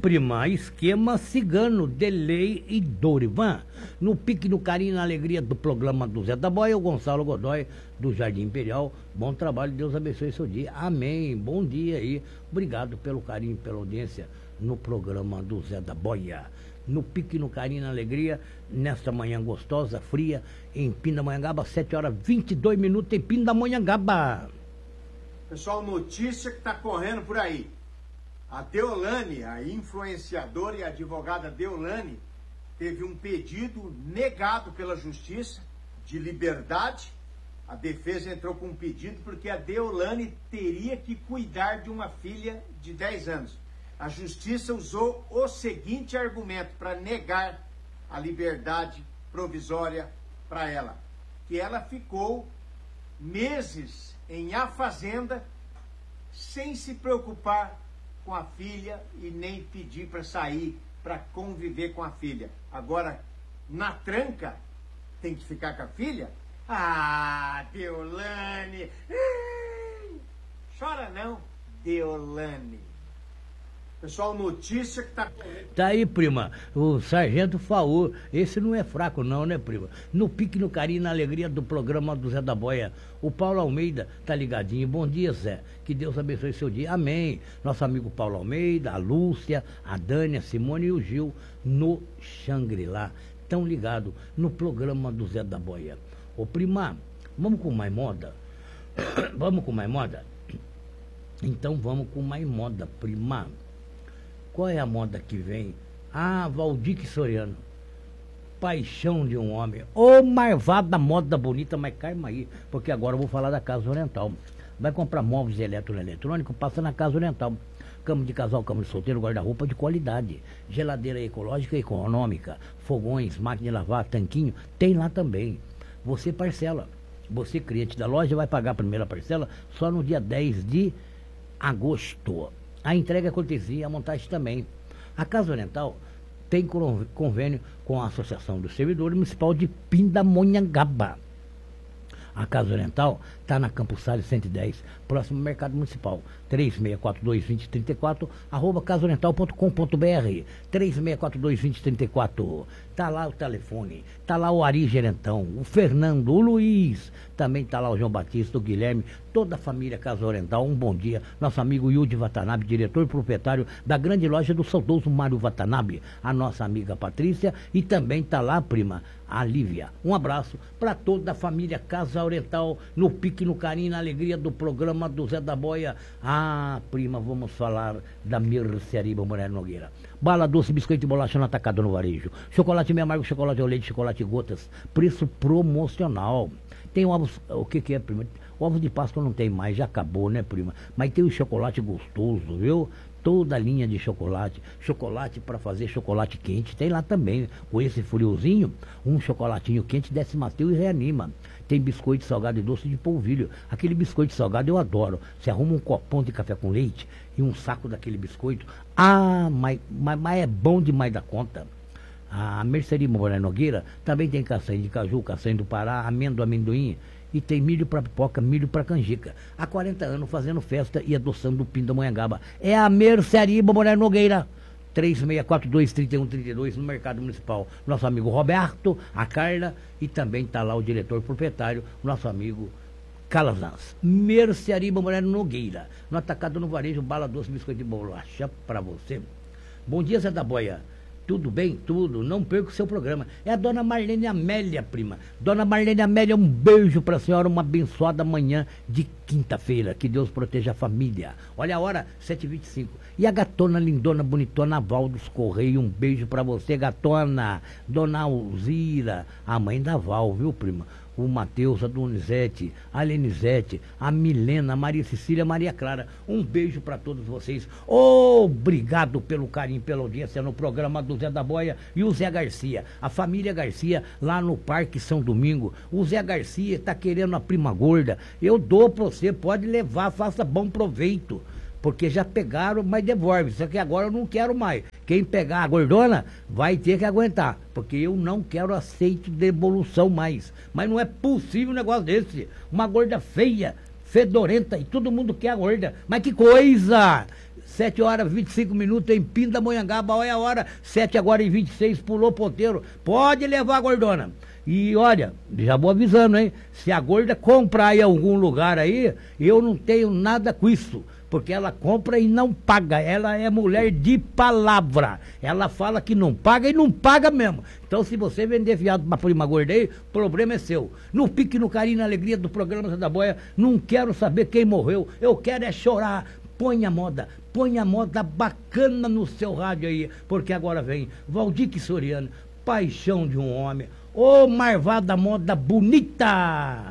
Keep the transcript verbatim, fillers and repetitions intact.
prima, esquema cigano, Delei e Dorivan. No pique, no carinho, na alegria do programa do Zé da Boia, o Gonçalo Godoy, do Jardim Imperial. Bom trabalho, Deus abençoe seu dia. Amém. Bom dia aí. Obrigado pelo carinho, pela audiência no programa do Zé da Boia. No pique, no carinho, na alegria, nesta manhã gostosa, fria, em Pindamonhangaba, sete horas e vinte e dois minutos em Pindamonhangaba. Pessoal, notícia que está correndo por aí. A Deolane, a influenciadora e advogada Deolane, teve um pedido negado pela justiça de liberdade. A defesa entrou com um pedido porque a Deolane teria que cuidar de uma filha de dez anos. A justiça usou o seguinte argumento para negar a liberdade provisória para ela, que ela ficou meses em A Fazenda sem se preocupar com a filha e nem pedir para sair, para conviver com a filha. Agora, na tranca, tem que ficar com a filha? Ah, Deolane! Hum, chora não, Deolane. Pessoal, notícia que tá... Tá aí, prima, o Sargento Faú, esse não é fraco não, né, prima? No pique, no carinho, na alegria do programa do Zé da Boia. O Paulo Almeida tá ligadinho. Bom dia, Zé. Que Deus abençoe seu dia. Amém. Nosso amigo Paulo Almeida, a Lúcia, a Dani, a Simone e o Gil no Xangri-Lá. Tão ligado no programa do Zé da Boia. Ô, prima, vamos com mais moda? Vamos com mais moda? Então vamos com mais moda, prima. Qual é a moda que vem? Ah, Valdir Soriano. Paixão de um homem. Ô, marvada moda bonita, mas calma aí, porque agora eu vou falar da Casa Oriental. Vai comprar móveis eletroeletrônicos, passa na Casa Oriental. Cama de casal, cama de solteiro, guarda-roupa de qualidade. Geladeira ecológica e econômica. Fogões, máquina de lavar, tanquinho, tem lá também. Você parcela. Você, cliente da loja, vai pagar a primeira parcela só no dia dez de agosto. A entrega é cortesia, a montagem também. A Casa Oriental tem convênio com a Associação dos Servidores Municipal de Pindamonhangaba. A Casa Oriental está na Campos Salles cento e dez, próximo ao Mercado Municipal. três seis quatro dois, dois zero três quatro, arroba casa oriental ponto com ponto br. três seis quatro dois, dois zero três quatro. Tá lá o telefone, tá lá o Ari Gerentão, o Fernando, o Luiz, também tá lá o João Batista, o Guilherme, toda a família Casa Oriental. Um bom dia. Nosso amigo Yudi Watanabe, diretor e proprietário da grande loja do saudoso Mário Watanabe. A nossa amiga Patrícia e também tá lá, prima, a Lívia. Um abraço para toda a família Casa Oriental, no pique, no carinho, na alegria do programa do Zé da Boia. Ah, prima, vamos falar da Mercearia Mulher Nogueira. Bala doce, biscoito e bolacha no atacado, no varejo. Chocolate meio amargo, chocolate ao leite, chocolate gotas. Preço promocional. Tem ovos, o que que é, prima? Ovos de Páscoa não tem mais, já acabou, né, prima? Mas tem o chocolate gostoso, viu? Toda a linha de chocolate. Chocolate para fazer chocolate quente, tem lá também. Com esse friozinho, um chocolatinho quente desce macio e reanima. Tem biscoito salgado e doce de polvilho. Aquele biscoito salgado eu adoro. Você arruma um copão de café com leite e um saco daquele biscoito. Ah, mas, mas, mas é bom demais da conta. A Mercearia Mulher Nogueira também tem castanha de caju, castanha do Pará, amêndoa, amendoim. E tem milho para pipoca, milho para canjica. Há quarenta anos fazendo festa e adoçando o Pindamonhangaba. É a Mercearia Mulher Nogueira. três seis quatro dois, três um três dois no Mercado Municipal. Nosso amigo Roberto, a Carla e também está lá o diretor proprietário, nosso amigo Calazans. Mercearia Mulher Nogueira. No atacado, no varejo, bala doce, biscoito de bolacha para você. Bom dia, Zé da Boia. Tudo bem? Tudo. Não perca o seu programa. É a dona Marlene Amélia, prima. Dona Marlene Amélia, um beijo para a senhora, uma abençoada manhã de quinta-feira. Que Deus proteja a família. Olha a hora, sete e vinte e cinco. E a gatona lindona, bonitona, Val dos Correios, um beijo para você, gatona. Dona Alzira, a mãe da Val, viu, prima? O Matheus, a Donizete, a Lenizete, a Milena, a Maria Cecília, a Maria Clara. Um beijo para todos vocês. Obrigado pelo carinho, pela audiência no programa do Zé da Boia e o Zé Garcia. A família Garcia lá no Parque São Domingo. O Zé Garcia está querendo a prima gorda. Eu dou para você, pode levar, faça bom proveito. Porque já pegaram, mas devolve. Só que agora eu não quero mais. Quem pegar a gordona vai ter que aguentar. Porque eu não quero aceito devolução mais. Mas não é possível um negócio desse. Uma gorda feia, fedorenta, e todo mundo quer a gorda. Mas que coisa! sete horas e vinte e cinco minutos em Pindamonhangaba, olha a hora, sete agora e vinte e seis, pulou o ponteiro, pode levar a gordona. E olha, já vou avisando, hein, se a gorda comprar em algum lugar aí, eu não tenho nada com isso, porque ela compra e não paga, ela é mulher de palavra, ela fala que não paga e não paga mesmo. Então se você vender fiado pra prima gorda aí, o problema é seu. No pique, no carinho, na alegria do programa Zé da Boia, não quero saber quem morreu, eu quero é chorar. Põe a moda, põe a moda bacana no seu rádio aí, porque agora vem Valdir Soriano, Paixão de um Homem, ô marvada moda bonita!